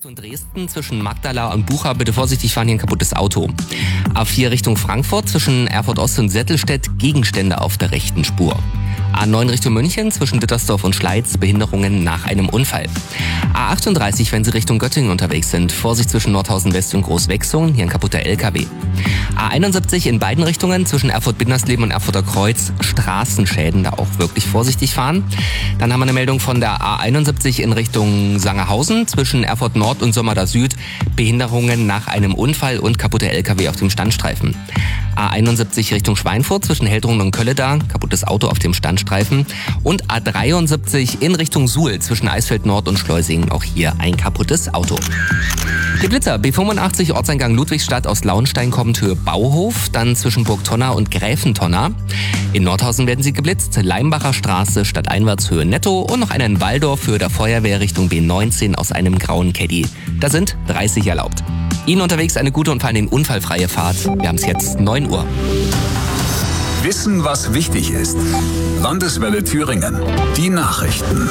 Richtung Dresden zwischen Magdala und Bucha bitte vorsichtig fahren, hier ein kaputtes Auto. A4 Richtung Frankfurt zwischen Erfurt Ost und Settelstedt Gegenstände auf der rechten Spur. A9 Richtung München zwischen Dittersdorf und Schleiz Behinderungen nach einem Unfall. A38, wenn Sie Richtung Göttingen unterwegs sind, Vorsicht zwischen Nordhausen West und Großwechsung, hier ein kaputter LKW. A71 in beiden Richtungen zwischen Erfurt-Bindersleben und Erfurter Kreuz Straßenschäden, da auch wirklich vorsichtig fahren. Dann haben wir eine Meldung von der A71 in Richtung Sangerhausen zwischen Erfurt Nord und Sommerda Süd Behinderungen nach einem Unfall und kaputter LKW auf dem Standstreifen. A71 Richtung Schweinfurt zwischen Heldrun und Kölleda, kaputtes Auto auf dem Standstreifen. Und A73 in Richtung Suhl zwischen Eisfeld Nord und Schleusingen, auch hier ein kaputtes Auto. Die Blitzer, B85 Ortseingang Ludwigsstadt aus Launstein kommt Höhe Bauhof, dann zwischen Burgtonna und Gräfentonna. In Nordhausen werden sie geblitzt, Leimbacher Straße stadteinwärts Höhe Netto und noch einer in Walldorf Höhe der Feuerwehr Richtung B19 aus einem grauen Caddy. Da sind 30 erlaubt. Ihnen unterwegs eine gute und vor allem unfallfreie Fahrt. Wir haben es jetzt 9 Uhr. Wissen, was wichtig ist. Landeswelle Thüringen. Die Nachrichten.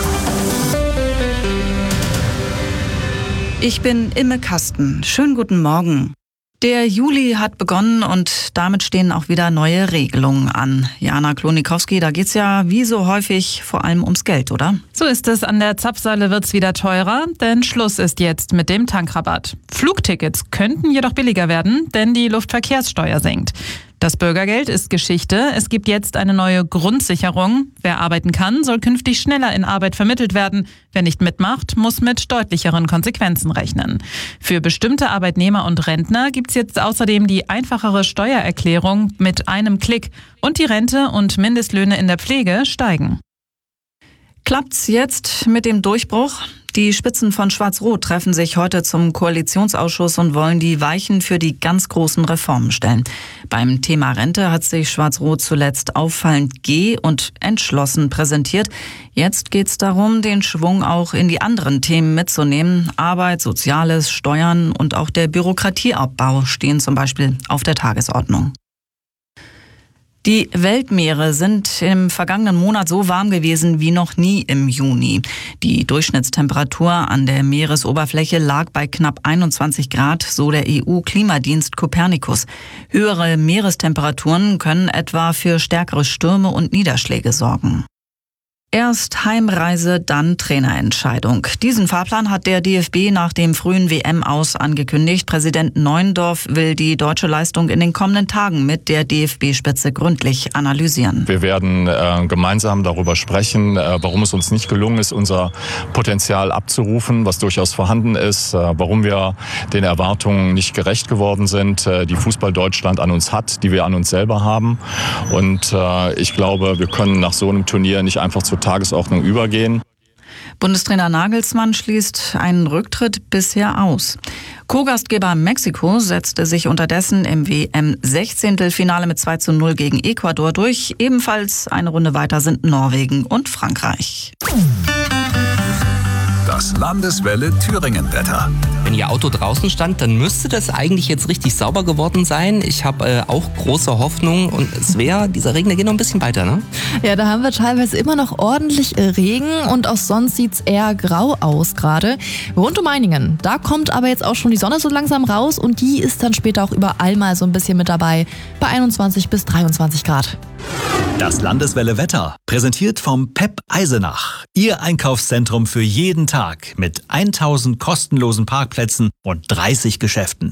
Ich bin Imme Kasten. Schönen guten Morgen. Der Juli hat begonnen und damit stehen auch wieder neue Regelungen an. Jana Klonikowski, da geht's ja wie so häufig vor allem ums Geld, oder? So ist es. An der Zapfsäule wird's wieder teurer, denn Schluss ist jetzt mit dem Tankrabatt. Flugtickets könnten jedoch billiger werden, denn die Luftverkehrssteuer sinkt. Das Bürgergeld ist Geschichte. Es gibt jetzt eine neue Grundsicherung. Wer arbeiten kann, soll künftig schneller in Arbeit vermittelt werden. Wer nicht mitmacht, muss mit deutlicheren Konsequenzen rechnen. Für bestimmte Arbeitnehmer und Rentner gibt's jetzt außerdem die einfachere Steuererklärung mit einem Klick. Und die Rente und Mindestlöhne in der Pflege steigen. Klappt's jetzt mit dem Durchbruch? Die Spitzen von Schwarz-Rot treffen sich heute zum Koalitionsausschuss und wollen die Weichen für die ganz großen Reformen stellen. Beim Thema Rente hat sich Schwarz-Rot zuletzt auffallend und entschlossen präsentiert. Jetzt geht's darum, den Schwung auch in die anderen Themen mitzunehmen. Arbeit, Soziales, Steuern und auch der Bürokratieabbau stehen zum Beispiel auf der Tagesordnung. Die Weltmeere sind im vergangenen Monat so warm gewesen wie noch nie im Juni. Die Durchschnittstemperatur an der Meeresoberfläche lag bei knapp 21 Grad, so der EU-Klimadienst Copernicus. Höhere Meerestemperaturen können etwa für stärkere Stürme und Niederschläge sorgen. Erst Heimreise, dann Trainerentscheidung. Diesen Fahrplan hat der DFB nach dem frühen WM-Aus angekündigt. Präsident Neuendorf will die deutsche Leistung in den kommenden Tagen mit der DFB-Spitze gründlich analysieren. Wir werden gemeinsam darüber sprechen, warum es uns nicht gelungen ist, unser Potenzial abzurufen, was durchaus vorhanden ist, warum wir den Erwartungen nicht gerecht geworden sind, die Fußball Deutschland an uns hat, die wir an uns selber haben. Und ich glaube, wir können nach so einem Turnier nicht einfach zur Tagesordnung übergehen. Bundestrainer Nagelsmann schließt einen Rücktritt bisher aus. Co-Gastgeber Mexiko setzte sich unterdessen im WM-16-Finale mit 2:0 gegen Ecuador durch. Ebenfalls eine Runde weiter sind Norwegen und Frankreich. Das Landeswelle Thüringen-Wetter. Wenn Ihr Auto draußen stand, dann müsste das eigentlich jetzt richtig sauber geworden sein. Ich habe auch große Hoffnung und dieser Regen, der geht noch ein bisschen weiter, ne? Ja, da haben wir teilweise immer noch ordentlich Regen und auch sonst sieht's eher grau aus gerade. Rund um Meiningen, da kommt aber jetzt auch schon die Sonne so langsam raus und die ist dann später auch überall mal so ein bisschen mit dabei, bei 21 bis 23 Grad. Das Landeswelle Wetter, präsentiert vom PEP Eisenach. Ihr Einkaufszentrum für jeden Tag mit 1000 kostenlosen Parkplätzen und 30 Geschäften.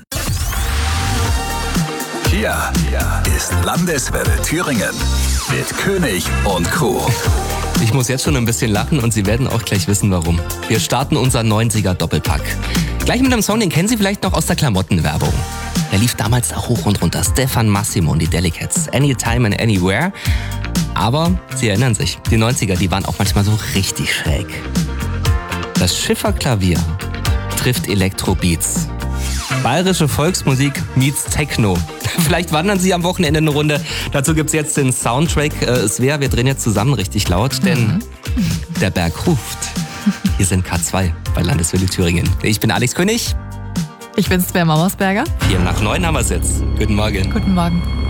Hier ist Landeswelle Thüringen mit König und Crew. Ich muss jetzt schon ein bisschen lachen und Sie werden auch gleich wissen, warum. Wir starten unser 90er-Doppelpack. Gleich mit einem Song, den kennen Sie vielleicht noch aus der Klamottenwerbung. Der lief damals auch hoch und runter. Stefan Massimo und die Delicates. Anytime and Anywhere. Aber Sie erinnern sich, die 90er, die waren auch manchmal so richtig schräg. Das Schifferklavier trifft Elektrobeats. Bayerische Volksmusik meets Techno. Vielleicht wandern Sie am Wochenende eine Runde. Dazu gibt's jetzt den Soundtrack. Svea, wir drehen jetzt zusammen richtig laut, denn der Berg ruft. Hier sind K2 bei Landeswelle Thüringen. Ich bin Alex König. Ich bin Svea Mauersberger. 7:04 haben wir es jetzt. Guten Morgen. Guten Morgen.